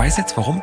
weiß jetzt warum.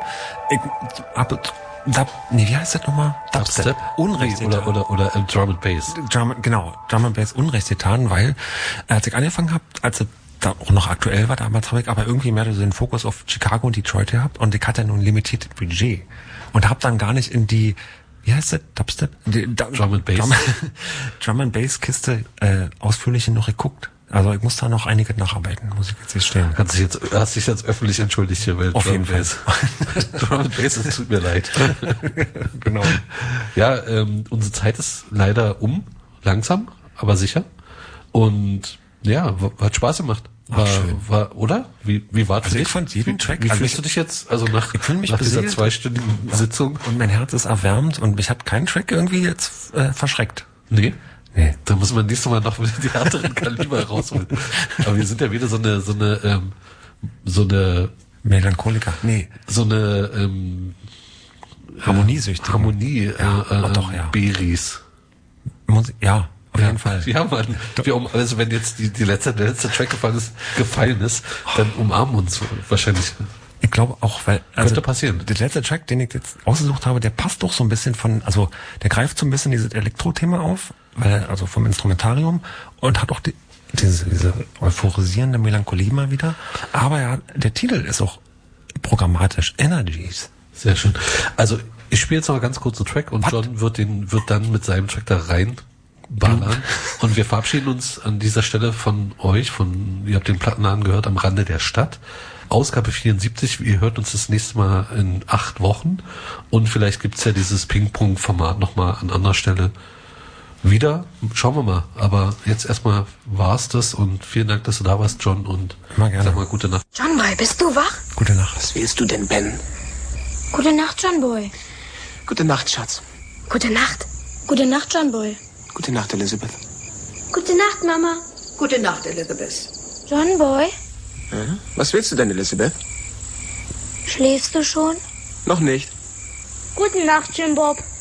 Wie heißt das nochmal? Dubstep? Unrecht oder Drum and Bass. Drum and Bass Unrecht getan, weil als ich angefangen habe, als da auch noch aktuell war, damals habe ich aber irgendwie mehr so den Fokus auf Chicago und Detroit gehabt und ich hatte nur ein limitiertes Budget und habe dann gar nicht in die, wie heißt das, Dubstep? Drum and Bass. Drum and Bass Kiste ausführlich noch geguckt. Also ich muss da noch einiges nacharbeiten, muss ich jetzt gestehen. Hast dich jetzt öffentlich entschuldigt hier, weil auf jeden Fall. Drum and Bass, es tut mir leid. Genau. Ja, unsere Zeit ist leider langsam, aber sicher. Und ja, hat Spaß gemacht. War, oder? Wie war es für dich? Ich fand jeden Track. Wie fühlst du dich jetzt, also nach dieser 2-stündigen Sitzung? Und mein Herz ist erwärmt und mich hat kein Track irgendwie jetzt verschreckt. Nee. Da muss man nächstes Mal noch die härteren Kaliber rausholen. Aber wir sind ja wieder so eine Melancholiker. Nee. So eine Harmoniesüchtige. Doch, ja. Beris. Ja, auf jeden Fall. Ja, Mann. Also wenn jetzt der letzte Track gefallen ist, dann umarmen uns wahrscheinlich. Ich glaube auch, weil könnte passieren. Der letzte Track, den ich jetzt ausgesucht habe, der passt doch so ein bisschen der greift so ein bisschen dieses Elektro-Thema auf, also vom Instrumentarium und hat auch diese euphorisierende Melancholie mal wieder. Aber ja, der Titel ist auch programmatisch. Energies. Sehr schön. Also ich spiele jetzt noch ganz kurz den Track und John wird dann mit seinem Track da reinballern. Und wir verabschieden uns an dieser Stelle von euch, ihr habt den Plattenladen gehört, am Rande der Stadt. Ausgabe 74, ihr hört uns das nächste Mal in 8 Wochen und vielleicht gibt's ja dieses Ping-Pong-Format nochmal an anderer Stelle wieder. Schauen wir mal. Aber jetzt erstmal war's das und vielen Dank, dass du da warst, John, und immer gerne. Sag mal gute Nacht. John Boy, bist du wach? Gute Nacht. Was willst du denn, Ben? Gute Nacht, John Boy. Gute Nacht, Schatz. Gute Nacht. Gute Nacht, John Boy. Gute Nacht, Elizabeth. Gute Nacht, Mama. Gute Nacht, Elizabeth. John Boy? Was willst du denn, Elizabeth? Schläfst du schon? Noch nicht. Gute Nacht, Jim Bob.